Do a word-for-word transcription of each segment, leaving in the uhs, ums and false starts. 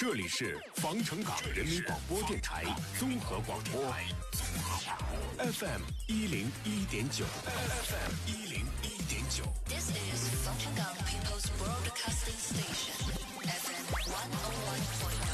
这里是防城港人民广播电台综合广播 F M 一零一点九 F M 一零一点九。 This is 防城港 People's Broadcasting Station F M one oh one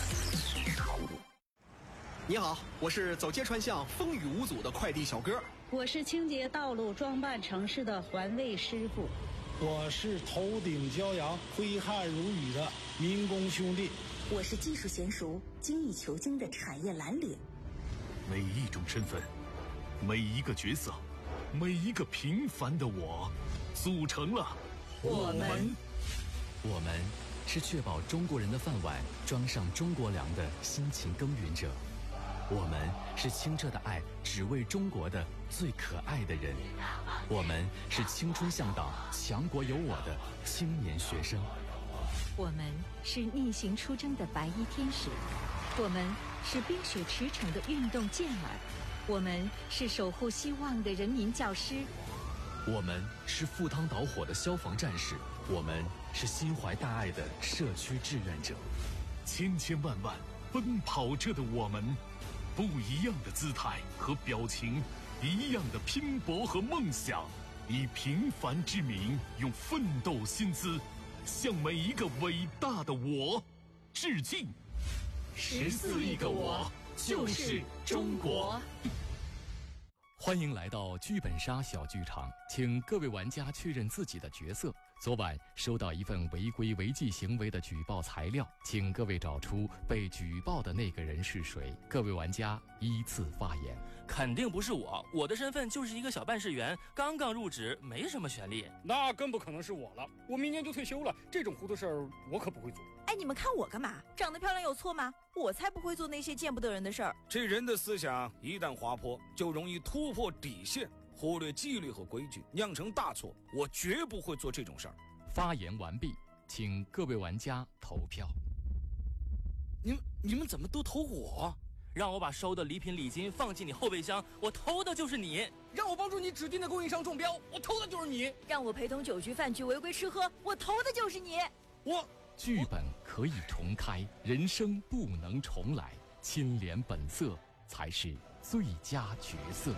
point nine。 你好，我是走街串巷风雨无阻的快递小哥。 我是清洁道路装扮城市的环卫师傅。 我是头顶骄阳挥汗如雨的民工兄弟。 我是技术娴熟精益求精的产业蓝领。 每一种身份，每一个角色，每一个平凡的我，组成了我们。 我们是确保中国人的饭碗装上中国粮的辛勤耕耘者。我们是清澈的爱只为中国的最可爱的人。我们是青春向导强国有我的青年学生。 我们是逆行出征的白衣天使。我们是冰雪驰骋的运动健儿。我们是守护希望的人民教师。 我们是赴汤蹈火的消防战士。我们是心怀大爱的社区志愿者。 千千万万奔跑着的我们，不一样的姿态和表情，一样的拼搏和梦想，以平凡之名，用奋斗薪资向每一个伟大的我致敬。 十四亿个我就是中国。 欢迎来到剧本杀小剧场，请各位玩家确认自己的角色。昨晚收到一份违规违纪行为的举报材料，请各位找出被举报的那个人是谁。各位玩家依次发言。 肯定不是我，我的身份就是一个小办事员，刚刚入职，没什么权利。 那更不可能是我了，我明年就退休了，这种糊涂事儿我可不会做。 哎，你们看我干嘛？长得漂亮有错吗？我才不会做那些见不得人的事儿。 这人的思想一旦滑坡，就容易突破底线，忽略纪律和规矩，酿成大错。我绝不会做这种事儿。 发言完毕，请各位玩家投票。 你们你们怎么都投我？让我把收的礼品礼金放进你后备箱，我投的就是你。 让我帮助你指定的供应商中标，我投的就是你。 让我陪同酒局饭局违规吃喝，我投的就是你。 我剧本可以重开，人生不能重来，清廉本色才是最佳角色。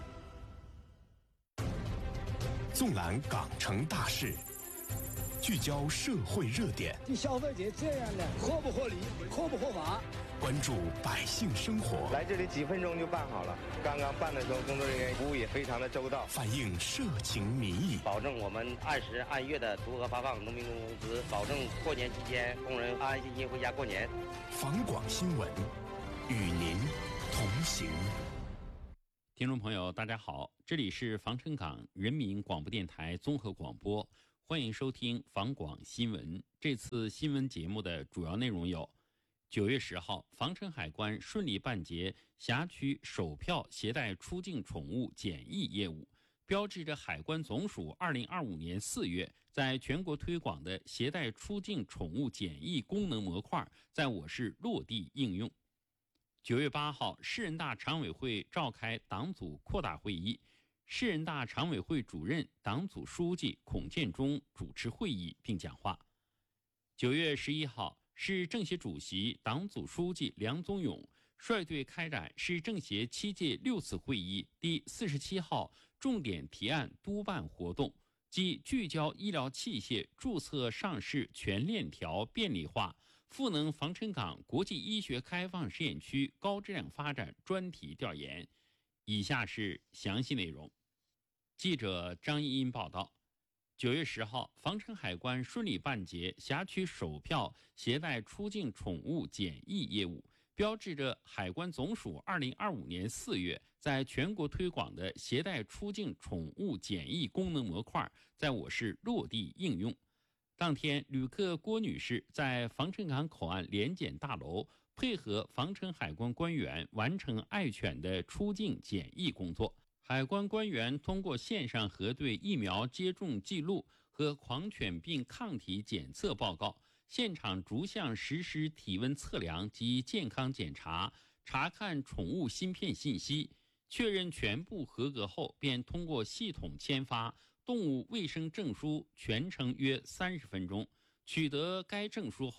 纵览港城大事，聚焦社会热点， 对消费者这样的合不合理，合不合法， 关注百姓生活。 来这里几分钟就办好了，刚刚办的时候工作人员服务也非常的周到， 反映社情民意， 保证我们按时按月的如何发放农民工工资，保证过年期间工人安安心心回家过年。 防广新闻，与您同行。 听众朋友大家好，这里是防城港人民广播电台综合广播，欢迎收听防广新闻。这次新闻节目的主要内容有：九月十号，防城海关顺利办结辖区首票携带出境宠物检疫业务，标志着海关总署二零二五年四月在全国推广的携带出境宠物检疫功能模块在我市落地应用。九月八号，市人大常委会召开党组扩大会议，市人大常委会主任、党组书记孔建中主持会议并讲话。九月十一号，市政协主席、党组书记梁宗勇率队开展市政协七届六次会议第四十七号重点提案督办活动，即聚焦医疗器械注册上市全链条便利化、赋能防城港国际医学开放试验区高质量发展专题调研。以下是详细内容。记者张一英报道，九月十号，防城海关顺利办结辖区首票携带出境宠物检疫业务，标志着海关总署二零二五年四月在全国推广的携带出境宠物检疫功能模块在我市落地应用。当天，旅客郭女士在防城港口岸联检大楼配合防城海关官员完成爱犬的出境检疫工作。海关官员通过线上核对疫苗接种记录和狂犬病抗体检测报告，现场逐项实施体温测量及健康检查，查看宠物芯片信息，确认全部合格后，便通过系统签发动物卫生证书，全程约三十分钟。取得该证书后，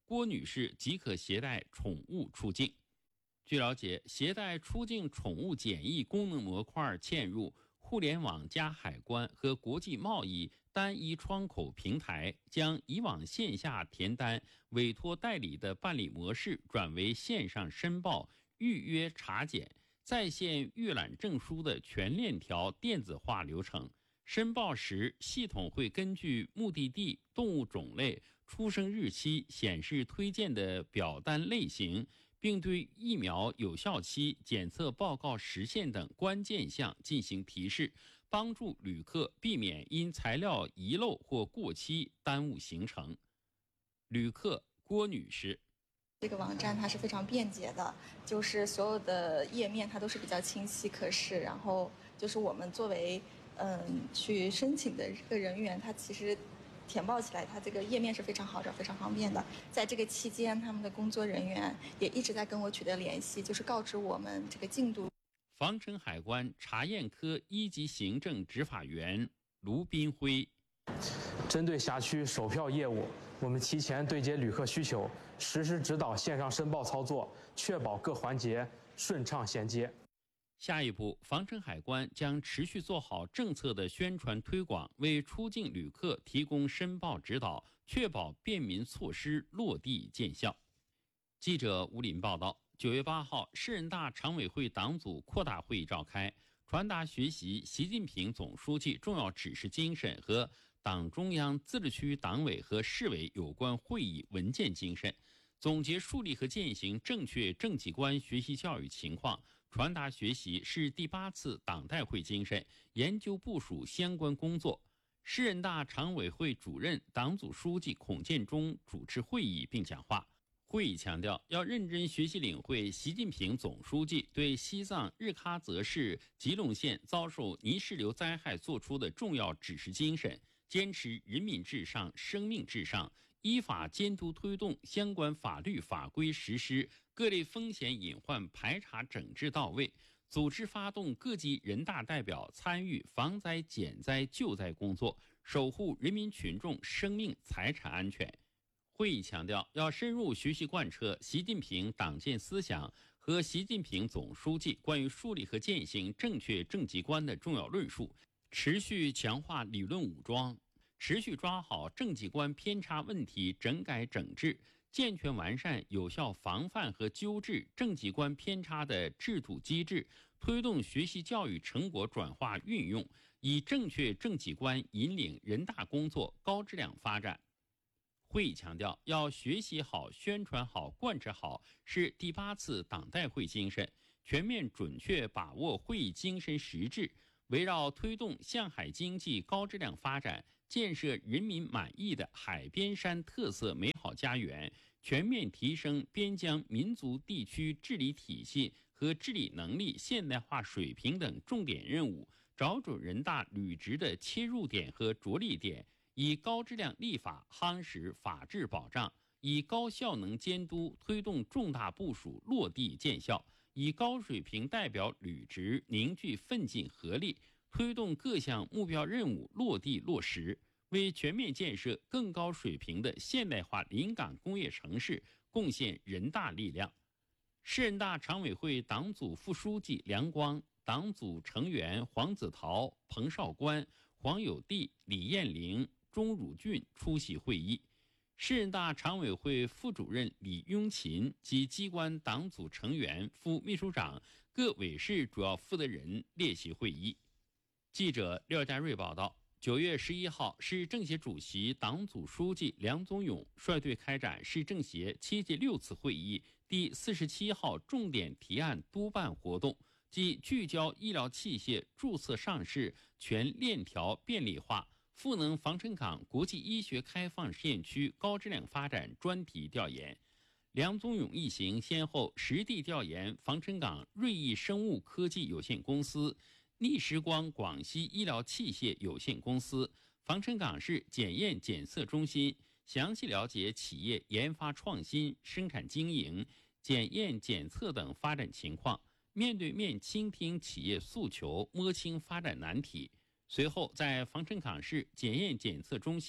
郭女士即可携带宠物出境。据了解，携带出境宠物检疫功能模块嵌入互联网加海关和国际贸易单一窗口平台，将以往线下填单、委托代理的办理模式转为线上申报、预约查检、在线预览证书的全链条电子化流程。申报时，系统会根据目的地、动物种类、出生日期显示推荐的表单类型，并对疫苗有效期、检测报告时限等关键项进行提示，帮助旅客避免因材料遗漏或过期耽误行程。旅客郭女士， 这个网站它是非常便捷的，就是所有的页面它都是比较清晰可视，然后就是我们作为嗯去申请的这个人员，他其实填报起来，它这个页面是非常好找、非常方便的。在这个期间，他们的工作人员也一直在跟我取得联系，就是告知我们这个进度。 防城海关查验科一级行政执法员卢斌辉， 针对辖区售票业务，我们提前对接旅客需求，实时指导线上申报操作，确保各环节顺畅衔接。 下一步，防城海关将持续做好政策的宣传推广，为出境旅客提供申报指导，确保便民措施落地见效。记者吴林报道，九月八号，市人大常委会党组扩大会议召开，传达学习习近平总书记重要指示精神和党中央、自治区党委和市委有关会议文件精神，总结树立和践行正确政绩观学习教育情况。传达学习是第八次党代会精神，研究部署相关工作。市人大常委会主任、党组书记孔建中主持会议并讲话。会议强调，要认真学习领会习近平总书记对西藏日喀则市吉隆县遭受泥石流灾害作出的重要指示精神，坚持人民至上、生命至上，依法监督推动相关法律法规实施，各类风险隐患排查整治到位，组织发动各级人大代表参与防灾减灾救灾工作，守护人民群众生命财产安全。会议强调，要深入学习贯彻习近平党建思想和习近平总书记关于树立和践行正确政绩观的重要论述，持续强化理论武装，持续抓好政绩观偏差问题整改整治，健全完善有效防范和纠治政绩观偏差的制度机制，推动学习教育成果转化运用，以正确政绩观引领人大工作高质量发展。会议强调，要学习好、宣传好、贯彻好是第八次党代会精神，全面准确把握会议精神实质，围绕推动向海经济高质量发展，建设人民满意的海边山特色美好家园，全面提升边疆民族地区治理体系和治理能力现代化水平等重点任务，找准人大履职的切入点和着力点，以高质量立法夯实法治保障，以高效能监督推动重大部署落地见效，以高水平代表履职凝聚奋进合力，推动各项目标任务落地落实，为全面建设更高水平的现代化临港工业城市贡献人大力量。市人大常委会党组副书记梁光、党组成员黄子陶、彭绍关、黄友娣、李艳玲、钟汝俊出席会议。市人大常委会副主任李雍琴及机关党组成员、副秘书长、各委室主要负责人列席会议。记者廖家瑞报道，九月十一号，市政协主席、党组书记梁宗勇率队开展市政协七届六次会议第四十七号重点提案督办活动，即聚焦医疗器械注册上市全链条便利化、赋能防城港国际医学开放试验区高质量发展专题调研。梁宗勇一行先后实地调研防城港瑞意生物科技有限公司、逆时光广西医疗器械有限公司、防城港市检验检测中心，详细了解企业研发创新、生产经营、检验检测等发展情况，面对面倾听企业诉求，摸清发展难题。随后在防城港市检验检测中心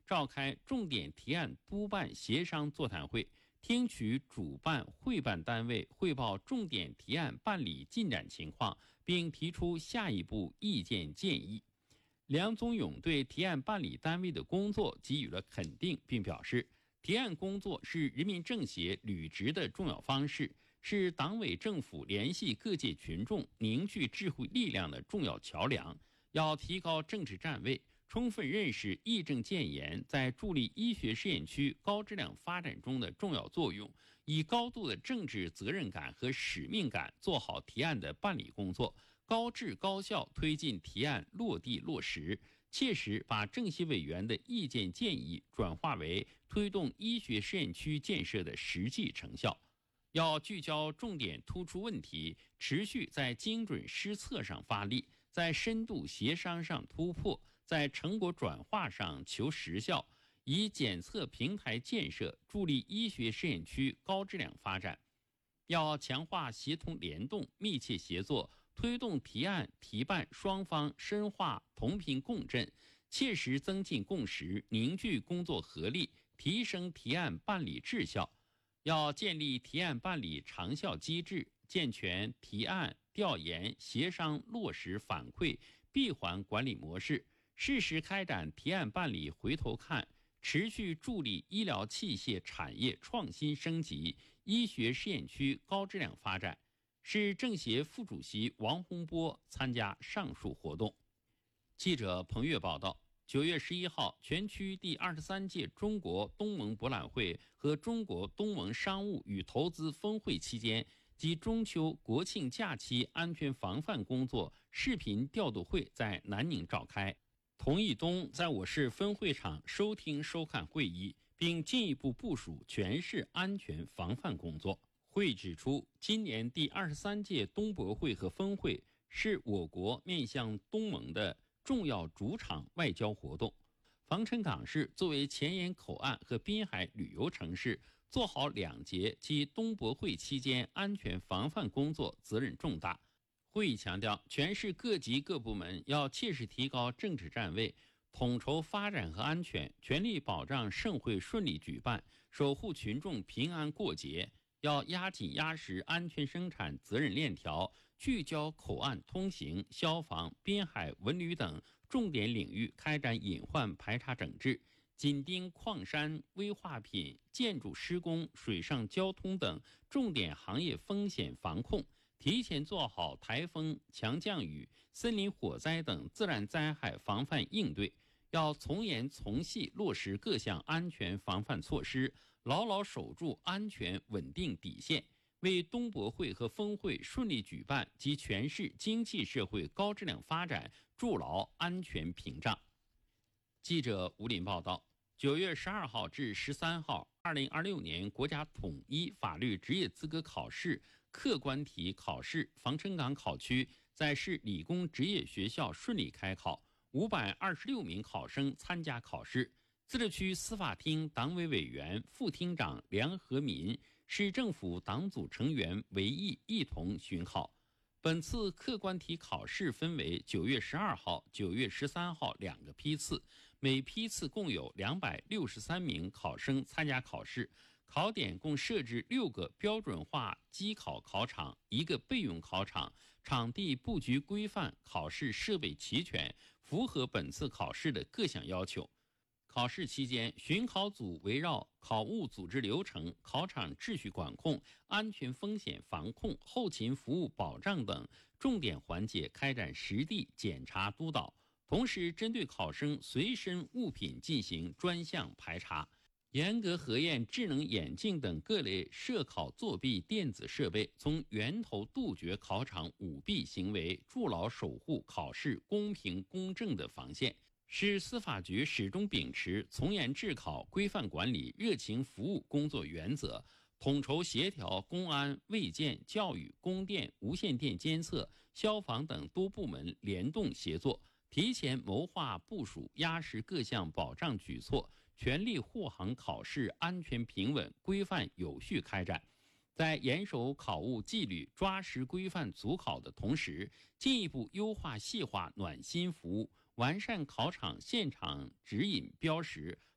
召开重点提案督办协商座谈会，听取主办会办单位汇报重点提案办理进展情况，并提出下一步意见建议。梁宗勇对提案办理单位的工作给予了肯定，并表示，提案工作是人民政协履职的重要方式，是党委政府联系各界群众、凝聚智慧力量的重要桥梁。要提高政治站位，充分认识义正建言在助力医学试验区高质量发展中的重要作用，以高度的政治责任感和使命感做好提案的办理工作，高质高效推进提案落地落实，切实把政协委员的意见建议转化为推动医学试验区建设的实际成效。要聚焦重点突出问题，持续在精准施策上发力，在深度协商上突破，在成果转化上求实效，以检测平台建设助力医学试验区高质量发展。要强化协同联动、密切协作，推动提案提办双方深化同频共振，切实增进共识，凝聚工作合力，提升提案办理质效。要建立提案办理长效机制，健全提案、调研、协商、落实、反馈闭环管理模式，适时开展提案办理回头看，持续助力医疗器械产业创新升级，医学试验区高质量发展。市政协副主席王洪波参加上述活动。记者彭越报道，九月十一号，全区第二十三届中国东盟博览会和中国东盟商务与投资峰会期间及中秋、国庆假期安全防范工作视频调度会在南宁召开。童毅东在我市分会场收听收看会议，并进一步部署全市安全防范工作。会指出，今年第二十三届东博会和峰会是我国面向东盟的重要主场外交活动。防尘港市作为前沿口岸和滨海旅游城市，做好两节及东博会期间安全防范工作责任重大。会议强调，全市各级各部门要切实提高政治站位，统筹发展和安全，全力保障盛会顺利举办，守护群众平安过节。要压紧压实安全生产责任链条，聚焦口岸通行、消防、滨海文旅等重点领域开展隐患排查整治，紧盯矿山、危化品、建筑施工、水上交通等重点行业风险防控，提前做好台风、强降雨、森林火灾等自然灾害防范应对。要从严从细落实各项安全防范措施，牢牢守住安全稳定底线，为东博会和峰会顺利举办及全市经济社会高质量发展筑牢安全屏障。记者吴林报道，九月十二号至十三号，二零二六年国家统一法律职业资格考试客观题考试防尘港考区在市理工职业学校顺利开考，五百二十六名考生参加考试。自治区司法厅党委委员、副厅长梁和民，市政府党组成员韦毅一同巡考。本次客观题考试分为九月十二号、九月十三号两个批次，每批次共有两百六十三名考生参加考试。考点共设置六个标准化机考考场，一个备用考场，场地布局规范，考试设备齐全，符合本次考试的各项要求。考试期间，巡考组围绕考务组织流程、考场秩序管控、安全风险防控、后勤服务保障等重点环节开展实地检查督导，同时针对考生随身物品进行专项排查，严格核验智能眼镜等各类涉考作弊电子设备，从源头杜绝考场舞弊行为，筑牢守护考试公平公正的防线。市司法局始终秉持从严治考、规范管理、热情服务工作原则，统筹协调公安、卫健、教育、供电、无线电监测、消防等多部门联动协作，提前谋划部署，压实各项保障举措，全力护航考试安全平稳、规范有序开展。在严守考务纪律、抓实规范组考的同时，进一步优化细化暖心服务，完善考场现场指引标识，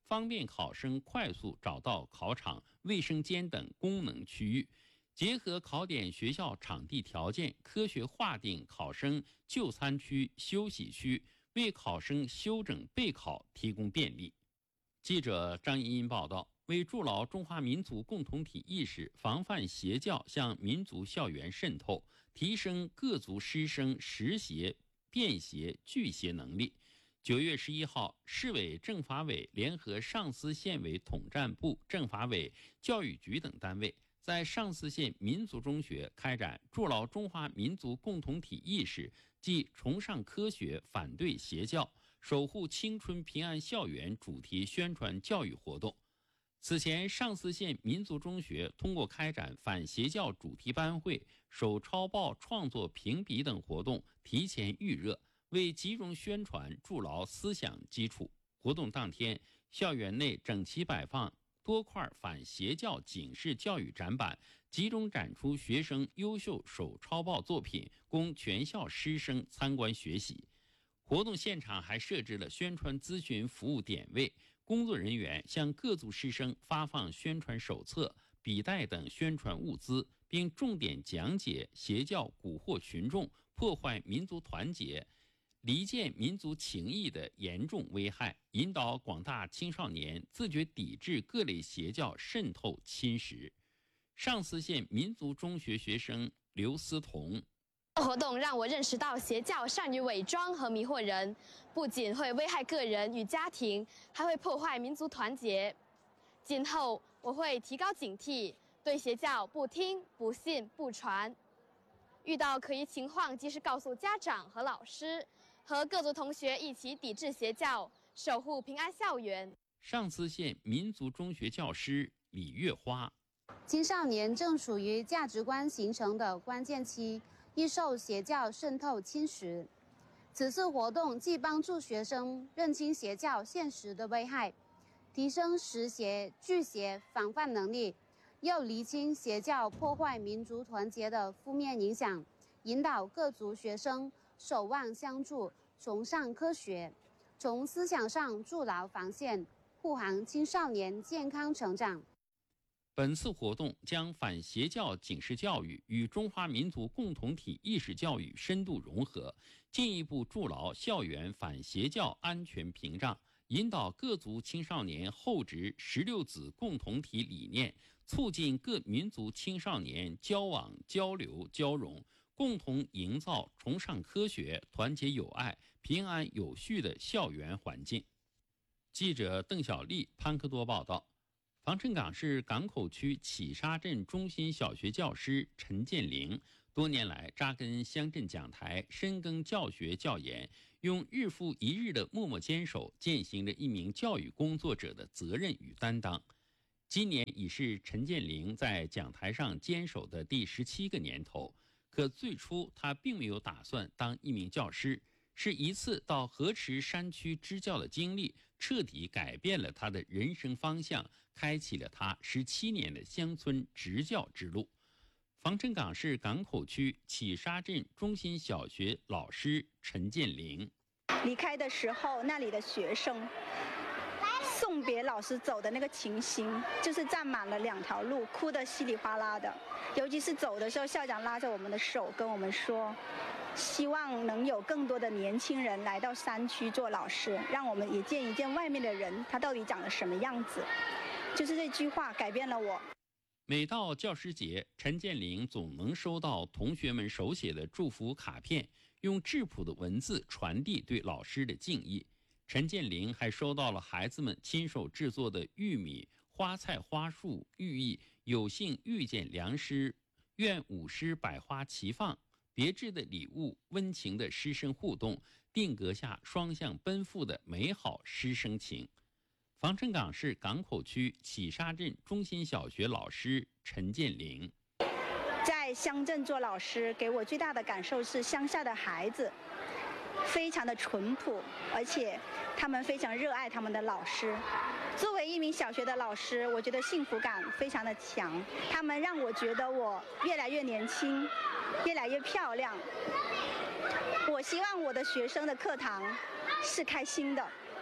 方便考生快速找到考场、卫生间等功能区域。结合考点学校场地条件，科学划定考生就餐区、休息区，为考生休整备考提供便利。记者张莹莹报道，为筑牢中华民族共同体意识，防范邪教向民族校园渗透，提升各族师生识邪、辨邪、拒邪能力。九月十一号，市委政法委联合上思县委统战部、政法委、教育局等单位，在上思县民族中学开展筑牢中华民族共同体意识即崇尚科学、反对邪教、守护青春平安校园主题宣传教育活动。此前，上思县民族中学通过开展反邪教主题班会、手抄报创作评比等活动，提前预热，为集中宣传筑牢思想基础。活动当天，校园内整齐摆放多块反邪教警示教育展板，集中展出学生优秀手抄报作品，供全校师生参观学习。活动现场还设置了宣传咨询服务点位，工作人员向各族师生发放宣传手册、笔袋等宣传物资，并重点讲解邪教蛊惑群众、破坏民族团结、离间民族情谊的严重危害，引导广大青少年自觉抵制各类邪教渗透侵蚀。上思县民族中学学生刘思彤， 活动让我认识到邪教善于伪装和迷惑人，不仅会危害个人与家庭，还会破坏民族团结。今后我会提高警惕，对邪教不听、不信、不传。遇到可疑情况，及时告诉家长和老师，和各族同学一起抵制邪教，守护平安校园。 上思县民族中学教师李月花， 青少年正属于价值观形成的关键期，易受邪教渗透侵蚀。此次活动既帮助学生认清邪教现实的危害，提升识邪、拒邪防范能力，又厘清邪教破坏民族团结的负面影响，引导各族学生守望相助，崇尚科学，从思想上筑牢防线，护航青少年健康成长。 本次活动将反邪教警示教育与中华民族共同体意识教育深度融合，进一步筑牢校园反邪教安全屏障，引导各族青少年厚植十六子共同体理念，促进各民族青少年交往、交流、交融，共同营造崇尚科学、团结友爱、平安有序的校园环境。记者邓小丽、潘克多报道。防城港市港口区启沙镇中心小学教师陈建玲，多年来扎根乡镇讲台，深耕教学教研，用日复一日的默默坚守，践行着一名教育工作者的责任与担当。今年已是陈建玲在讲台上坚守的第十七个年头，可最初他并没有打算当一名教师，是一次到河池山区支教的经历，彻底改变了他的人生方向，开启了他十七年的乡村执教之路。防城港市港口区启沙镇中心小学老师陈建玲， 离开的时候，那里的学生送别老师走的那个情形，就是站满了两条路，哭得稀里哗啦的。尤其是走的时候，校长拉着我们的手跟我们说，希望能有更多的年轻人来到山区做老师，让我们也见一见外面的人他到底长得什么样子。就是这句话改变了我。 每到教师节，陈建玲总能收到同学们手写的祝福卡片，用质朴的文字传递对老师的敬意。陈建玲还收到了孩子们亲手制作的玉米、花菜、花束，寓意有幸遇见良师，愿五诗百花齐放。别致的礼物，温情的师生互动，定格下双向奔赴的美好师生情。防城港市港口区启沙镇中心小学老师陈建玲， 在乡镇做老师，给我最大的感受是乡下的孩子非常的淳朴，而且他们非常热爱他们的老师。作为一名小学的老师，我觉得幸福感非常的强，他们让我觉得我越来越年轻，越来越漂亮。我希望我的学生的课堂是开心的，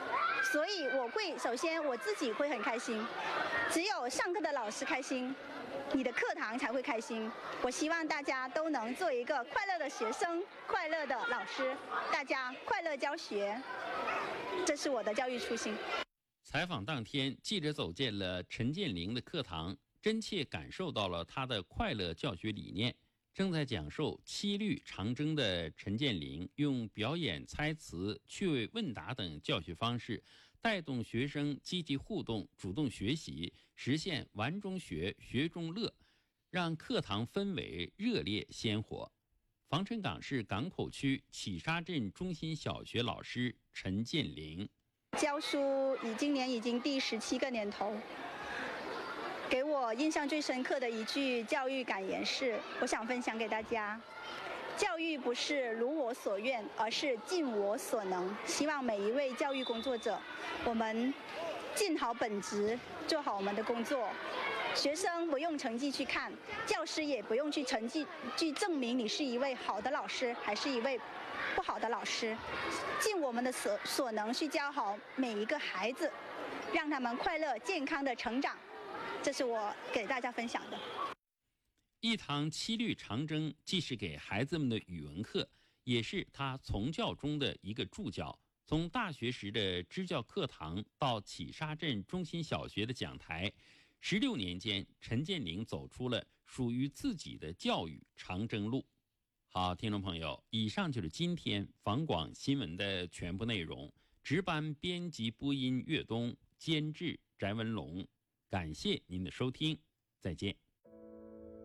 所以我会首先我自己会很开心，只有上课的老师开心，你的课堂才会开心。我希望大家都能做一个快乐的学生，快乐的老师，大家快乐教学，这是我的教育初心。 采访当天，记者走进了陈建林的课堂，真切感受到了他的快乐教学理念。正在讲授七律长征的陈建林，用表演、猜词、趣味问答等教学方式，带动学生积极互动、主动学习，实现玩中学、学中乐，让课堂氛围热烈鲜活。防城港市港口区启沙镇中心小学老师陈建林， 教书已今年已经第十七个年头。给我印象最深刻的一句教育感言是，我想分享给大家：教育不是如我所愿，而是尽我所能。希望每一位教育工作者，我们尽好本职，做好我们的工作。学生不用成绩去看，教师也不用去成绩去证明你是一位好的老师还是一位不好的老师，尽我们的所所能去教好每一个孩子，让他们快乐健康的成长。这是我给大家分享的。 一堂七律长征既是给孩子们的语文课，也是他从教中的一个助教。从大学时的支教课堂到启沙镇中心小学的讲台，十六年间，陈建林走出了属于自己的教育长征路。好，听众朋友，以上就是今天防广新闻的全部内容。值班编辑播音岳东，监制翟文龙。感谢您的收听，再见。